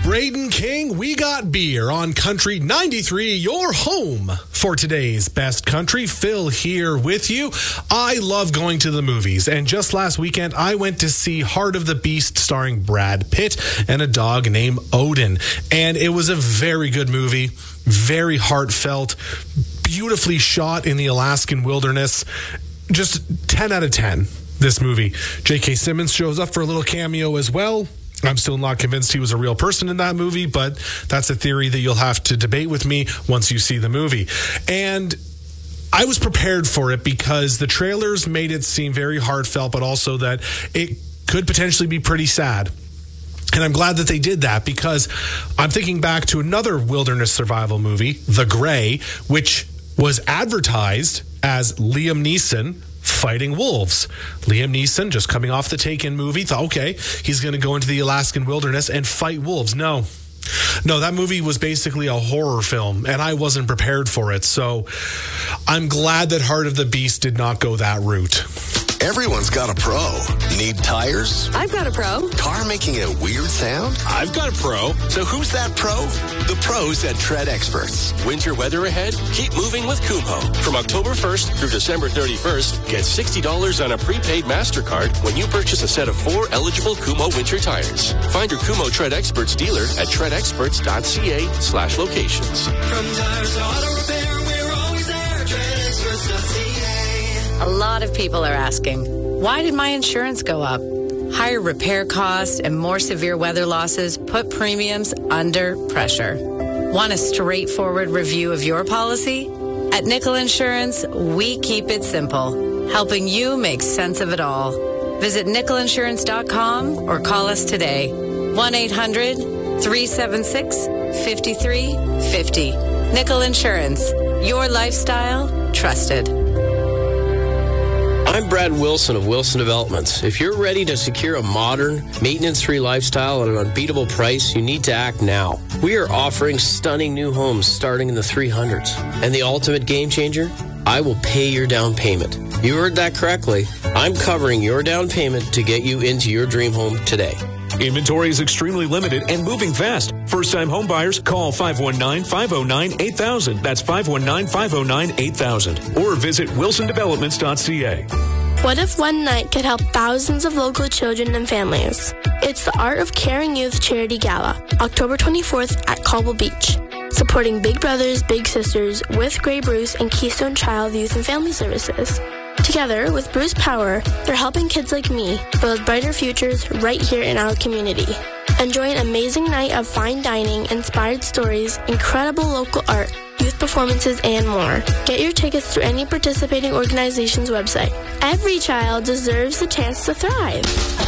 Braden King, We Got Beer on Country 93, your home for today's best country. Phil here with you. I love going to the movies, and just last weekend I went to see Heart of the Beast starring Brad Pitt and a dog named Odin, and it was a very good movie, very heartfelt, beautifully shot in the Alaskan wilderness. Just 10 out of 10, this movie. J.K. Simmons shows up for a little cameo as well. I'm still not convinced he was a real person in that movie, but that's a theory that you'll have to debate with me once you see the movie. And I was prepared for it because the trailers made it seem very heartfelt, but also that it could potentially be pretty sad. And I'm glad that they did that because I'm thinking back to another wilderness survival movie, The Grey, which was advertised as Liam Neeson fighting wolves. Liam Neeson, just coming off the Taken movie, thought, okay, he's going to go into the Alaskan wilderness and fight wolves. No, that movie was basically a horror film, and I wasn't prepared for it. So I'm glad that Heart of the Beast did not go that route. Everyone's got a pro. Need tires? I've got a pro. Car making a weird sound? I've got a pro. So who's that pro? The pros at Tread Experts. Winter weather ahead? Keep moving with Kumho. From October 1st through December 31st, get $60 on a prepaid MasterCard when you purchase a set of 4 eligible Kumho winter tires. Find your Kumho Tread Experts dealer at treadexperts.ca/locations. From tires to auto repair, we're always there. TreadExperts.ca. A lot of people are asking, why did my insurance go up? Higher repair costs and more severe weather losses put premiums under pressure. Want a straightforward review of your policy? At Nickel Insurance, we keep it simple, helping you make sense of it all. Visit nickelinsurance.com or call us today. 1-800-376-5350. Nickel Insurance, your lifestyle trusted. I'm Brad Wilson of Wilson Developments. If you're ready to secure a modern, maintenance-free lifestyle at an unbeatable price, you need to act now. We are offering stunning new homes starting in the 300s. And the ultimate game changer? I will pay your down payment. You heard that correctly. I'm covering your down payment to get you into your dream home today. Inventory is extremely limited and moving fast. First-time home buyers, call 519-509-8000. That's 519-509-8000. Or visit wilsondevelopments.ca. What if one night could help thousands of local children and families? It's the Art of Caring Youth Charity Gala, October 24th at Cobble Beach. Supporting Big Brothers Big Sisters with Grey Bruce and Keystone Child Youth and Family Services. Together with Bruce Power, they're helping kids like me build brighter futures right here in our community. Enjoy an amazing night of fine dining, inspired stories, incredible local art, youth performances, and more. Get your tickets through any participating organization's website. Every child deserves the chance to thrive.